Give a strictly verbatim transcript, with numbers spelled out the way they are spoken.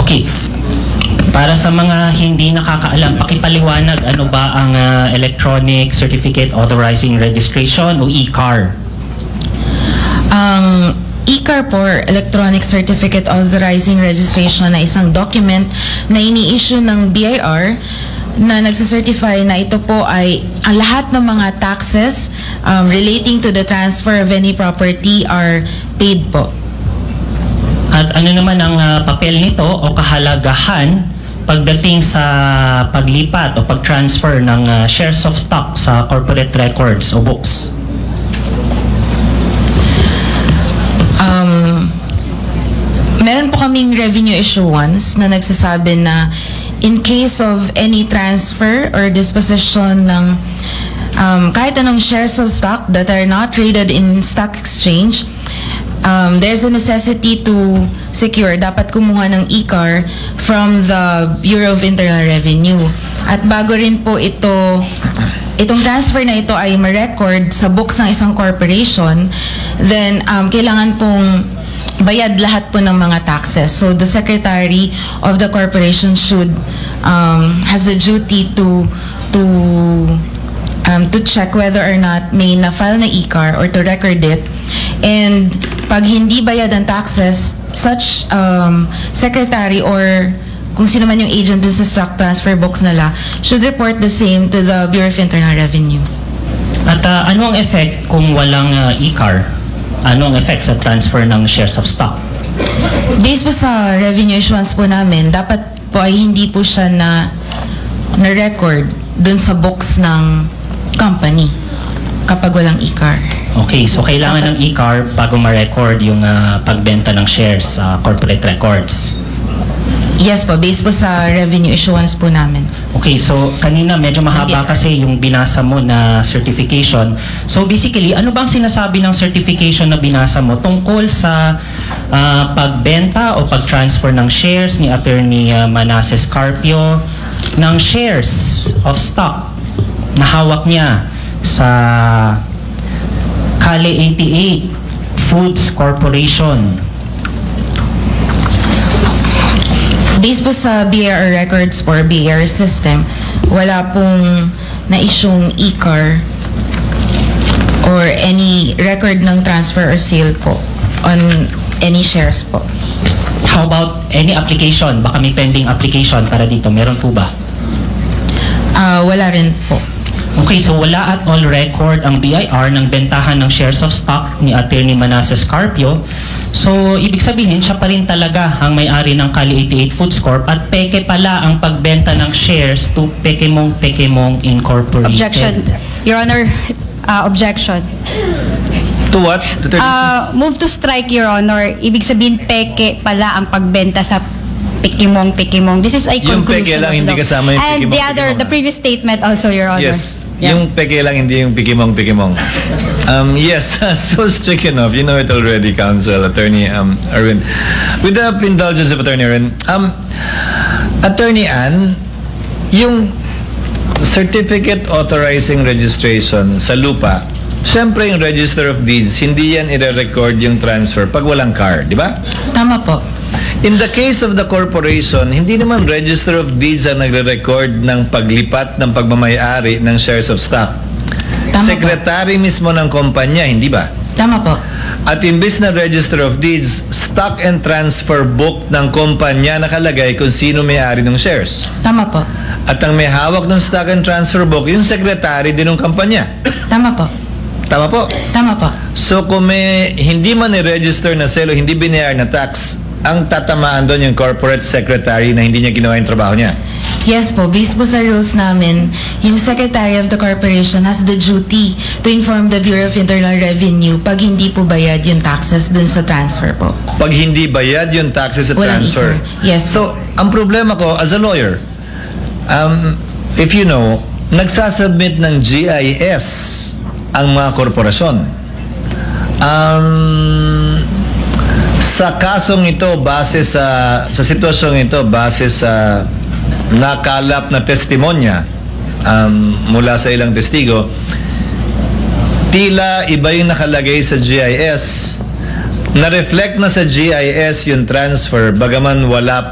Okay. Para sa mga hindi nakakaalam, pakipaliwanag ano ba ang uh, Electronic Certificate Authorizing Registration o E C A R? Ang E C A R po, Electronic Certificate Authorizing Registration, na isang document na ini-issue ng B I R na nagsacertify na ito po ay ang lahat ng mga taxes um, relating to the transfer of any property are paid po. At ano naman ang uh, papel nito o kahalagahan pagdating sa paglipat o pag-transfer ng uh, shares of stock sa corporate records o books? Um, meron po kaming revenue issuance na nagsasabi na in case of any transfer or disposition ng um, kahit anong shares of stock that are not traded in stock exchange, um, there's a necessity to secure, dapat kumuha ng E C A R from the Bureau of Internal Revenue. At bago rin po ito, itong transfer na ito ay ma-record sa books ng isang corporation, then um, kailangan pong bayad lahat po ng mga taxes. So the secretary of the corporation should um, has the duty to to um, to check whether or not may na-file na E C A R or to record it. And pag hindi bayad ang taxes, such um, secretary or kung sino man yung agent dun sa stock transfer books nila should report the same to the Bureau of Internal Revenue. At uh, ano ang effect kung walang uh, E C A R? Ano ang effect sa transfer ng shares of stock? Based po sa revenue issuance po namin, dapat po ay hindi po siya na na-record dun sa books ng company kapag walang E C A R. Okay, so kailangan ng E C A R bago ma-record yung uh, pagbenta ng shares sa corporate records. Yes po, based po sa revenue issuance po namin. Okay, so kanina medyo mahaba kasi yung binasa mo na certification. So basically, ano bang sinasabi ng certification na binasa mo tungkol sa uh, pagbenta o pag-transfer ng shares ni Attorney uh, Manasseh Carpio ng shares of stock na hawak niya sa Cali eighty-eight Foods Corporation? Based po sa B I R records for B I R system, wala pong na-issuing E C A R or any record ng transfer or sale po on any shares po. How about any application? Baka may pending application para dito. Meron po ba? Uh, wala rin po. Okay, so wala at all record ang B I R ng bentahan ng shares of stock ni Attorney Manasseh Carpio. So, ibig sabihin, siya pa rin talaga ang may-ari ng Cali eighty-eight Foods Corp at peke pala ang pagbenta ng shares to Pekemong Pekemong Incorporated. Objection. Your Honor, uh, objection. To what? To thirty- Uh, move to strike, Your Honor. Ibig sabihin, peke pala ang pagbenta sa Pekimong Pekimong. This is a Yung conclusion peke lang, of hindi law. kasama yung And Pekimong the other, Pekimong, the ah. previous statement also, Your Honor. Yes. Yeah. Yung peke lang, hindi yung pikimong pikimong. Um, yes, so strict enough. You know it already, Counsel, Attorney um, Erwin. With the indulgence of Attorney Erwin, um, Attorney Ann, yung certificate authorizing registration sa lupa, siyempre yung Register of Deeds, hindi yan i-record yung transfer pag walang C A R, di ba? Tama po. In the case of the corporation, hindi naman Register of Deeds ang nagre-record ng paglipat ng pagmamayari ng shares of stock. Tama Secretary po mismo ng kumpanya, hindi ba? Tama po. At imbis na Register of Deeds, stock and transfer book ng kumpanya nakalagay kung sino may-ari ng shares. Tama po. At ang may hawak ng stock and transfer book, yung secretary din ng kumpanya. Tama po. Tama po? Tama po. So kung may hindi man i-register na sale o hindi binayar na tax, ang tatamaan doon yung corporate secretary na hindi niya ginawa yung trabaho niya. Yes po, based po sa rules namin, yung secretary of the corporation has the duty to inform the Bureau of Internal Revenue pag hindi po bayad yung taxes dun sa transfer po. Pag hindi bayad yung taxes at Walang transfer. ikaw. Yes. So, ang problema ko as a lawyer, um, if you know, nagsasubmit ng G I S ang mga korporasyon. Um, sa kasong ito, base sa sa sitwasyong ito, base sa nakalap na testimonya um, mula sa ilang testigo, tila iba yung nakalagay sa G I S. Na-reflect na sa G I S yung transfer, bagaman wala